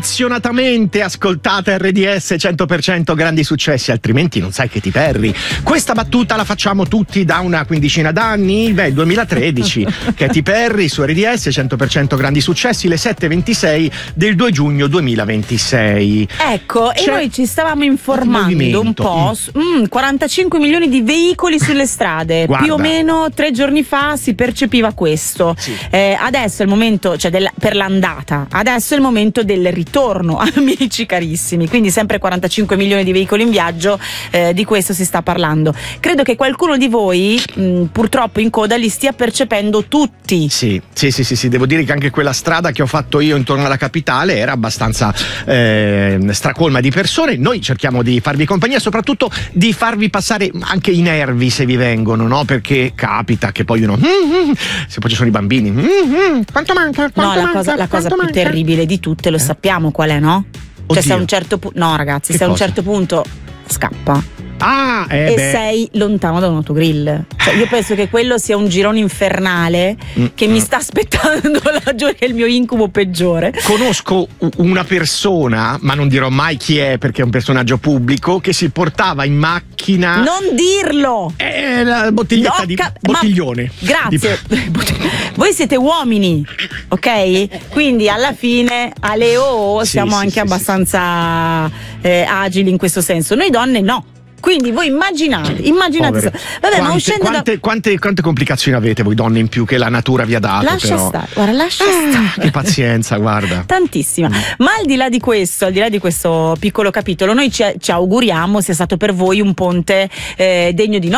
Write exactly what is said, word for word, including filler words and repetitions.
incondizionatamente ascoltate R D S cento per cento grandi successi, altrimenti non sai che ti perdi. Questa battuta la facciamo tutti da una quindicina d'anni, beh, il duemilatredici. Katy Perry su R D S cento per cento grandi successi, le sette e ventisei del due giugno duemilaventisei. Ecco, C'è e noi ci stavamo informando un po'. Mm. Mm, quarantacinque milioni di veicoli sulle strade. Guarda. Più o meno tre giorni fa si percepiva questo. Sì. Eh, adesso è il momento, cioè del, per l'andata, adesso è il momento del ritorno, amici carissimi. Quindi sempre quarantacinque milioni di veicoli in viaggio, eh, di questo si sta parlando. Credo che qualcuno di voi, mh, purtroppo in coda, li stia percependo tutti. Sì, sì, sì, sì, sì, devo dire che anche quella strada che ho fatto io intorno alla capitale era abbastanza eh, stracolma di persone. Noi cerchiamo di farvi compagnia, soprattutto di farvi passare anche i nervi se vi vengono, no? Perché capita che poi uno mm-hmm, se poi ci sono i bambini mm-hmm, quanto manca? Quanto No, la manca? cosa, la cosa più manca? terribile di tutte lo Eh? sappiamo qual è, no? Oddio. Cioè se a un certo punto, no ragazzi, Che se a un cosa? certo punto scappa Ah, eh e beh. sei lontano da un autogrill. Cioè, io penso che quello sia un girone infernale Mm, che mm. mi sta aspettando laggiù, che è il mio incubo peggiore. Conosco u- una persona, ma non dirò mai chi è perché è un personaggio pubblico, che si portava in macchina Non dirlo! eh, la bottiglietta No, di ca- bottiglione. ma- grazie. Voi siete uomini, ok? Quindi alla fine alle O Sì, siamo sì, anche sì, abbastanza eh, agili in questo senso. Noi donne no. Quindi voi immaginate, immaginate. Povere. Vabbè, ma Quante, uscendo quante, da. quante, quante complicazioni avete voi donne in più che la natura vi ha dato? Lascia però. stare, guarda, lascia Ah, stare. che pazienza, guarda. Tantissima. Ma al di là di questo, al di là di questo piccolo capitolo, noi ci, ci auguriamo sia stato per voi un ponte eh, degno di